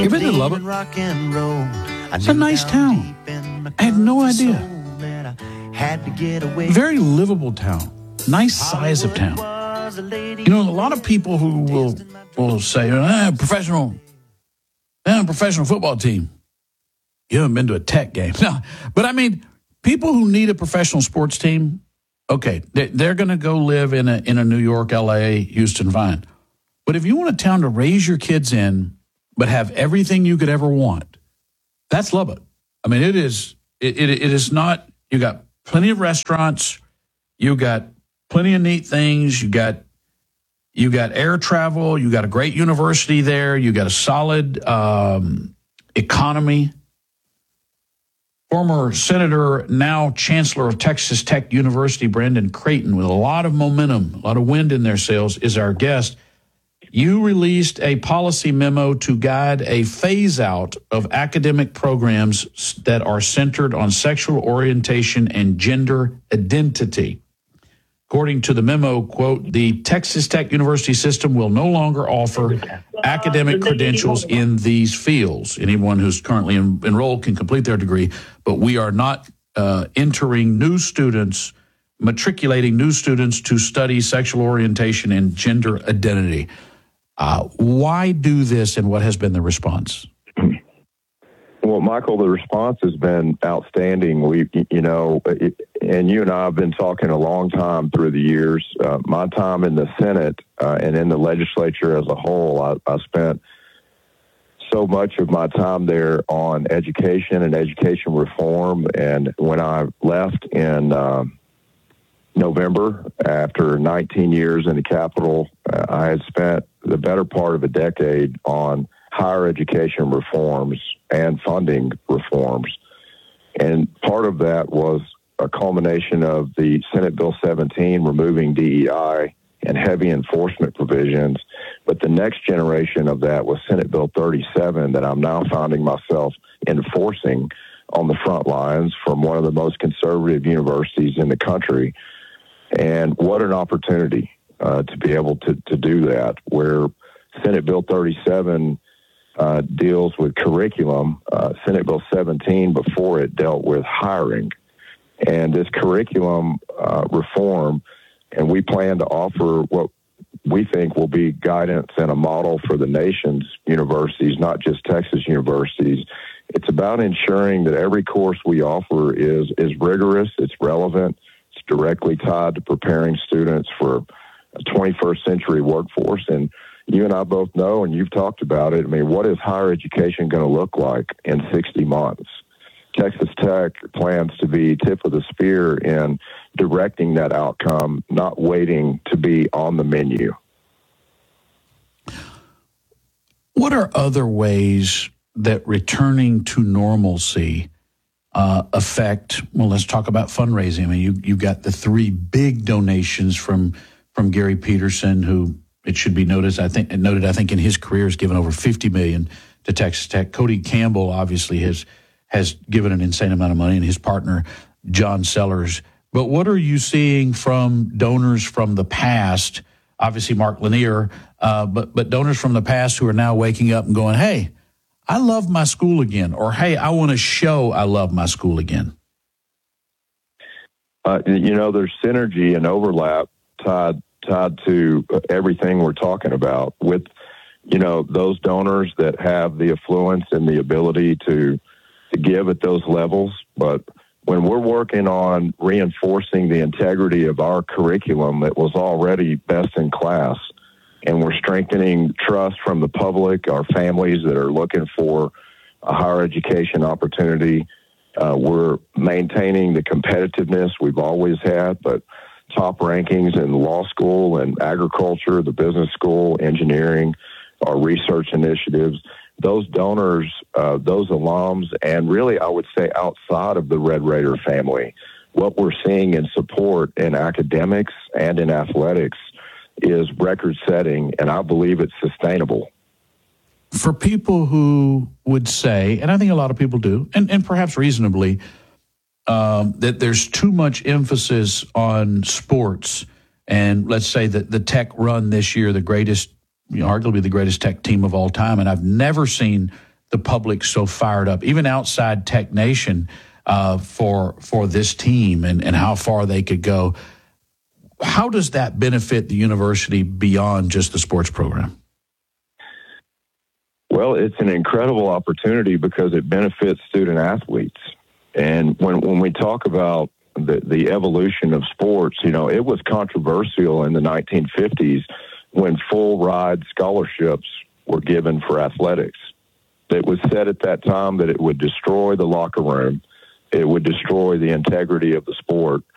You ever been to Lubbock? It's a nice town. I had no idea. Very livable town. Nice size of town. You know, a lot of people who will say, professional football team. You haven't been to a Tech game. No, but I mean, people who need a professional sports team, okay, they're going to go live in a New York, L.A., Houston, fine. But if you want a town to raise your kids in, but have everything you could ever want, that's Lubbock. I mean, it is not. You got plenty of restaurants. You got plenty of neat things. You got air travel. You got a great university there. You got a solid economy. Former Senator, now Chancellor of Texas Tech University, Brandon Creighton, with a lot of momentum, a lot of wind in their sails, is our guest. You released a policy memo to guide a phase-out of academic programs that are centered on sexual orientation and gender identity. According to the memo, quote, the Texas Tech University system will no longer offer academic credentials in these fields. Anyone who's currently enrolled can complete their degree, but we are not matriculating new students to study sexual orientation and gender identity. Why do this, and what has been the response? Well, Michael, the response has been outstanding. And you and I have been talking a long time through the years. My time in the Senate and in the legislature as a whole, I spent so much of my time there on education and education reform. And when I left in November, after 19 years in the Capitol, I had spent the better part of a decade on higher education reforms and funding reforms. And part of that was a culmination of the Senate Bill 17 removing DEI and heavy enforcement provisions. But the next generation of that was Senate Bill 37 that I'm now finding myself enforcing on the front lines from one of the most conservative universities in the country. And what an opportunity to be able to do that, where Senate Bill 37 deals with curriculum. Senate Bill 17 before it dealt with hiring. And this curriculum reform, and we plan to offer what we think will be guidance and a model for the nation's universities, not just Texas universities. It's about ensuring that every course we offer is rigorous, it's relevant, it's directly tied to preparing students for a 21st century workforce. And you and I both know, and you've talked about it, I mean, what is higher education going to look like in 60 months? Texas Tech plans to be tip of the spear in directing that outcome, not waiting to be on the menu. What are other ways that returning to normalcy affect, well, let's talk about fundraising. I mean, you've got the three big donations from Gary Peterson, who, it should be noted, I think in his career has given over $50 million to Texas Tech. Cody Campbell obviously has given an insane amount of money, and his partner, John Sellers. But what are you seeing from donors from the past? Obviously, Mark Lanier, but donors from the past who are now waking up and going, hey, I love my school again, or hey, I want to show I love my school again. There's synergy and overlap tied to everything we're talking about with, those donors that have the affluence and the ability to give at those levels. But when we're working on reinforcing the integrity of our curriculum that was already best in class, and we're strengthening trust from the public, our families that are looking for a higher education opportunity, we're maintaining the competitiveness we've always had, but top rankings in law school and agriculture, the business school, engineering, our research initiatives. Those donors, those alums, and really I would say outside of the Red Raider family, what we're seeing in support in academics and in athletics is record-setting, and I believe it's sustainable. For people who would say, and I think a lot of people do, and perhaps reasonably, that there's too much emphasis on sports, and let's say that the Tech run this year, the greatest, arguably the greatest Tech team of all time, and I've never seen the public so fired up, even outside Tech Nation, for this team and how far they could go? How does that benefit the university beyond just the sports program? Well, it's an incredible opportunity because it benefits student athletes. And when we talk about the evolution of sports, you know, it was controversial in the 1950s when full ride scholarships were given for athletics. It was said at that time that it would destroy the locker room. It would destroy the integrity of the sport.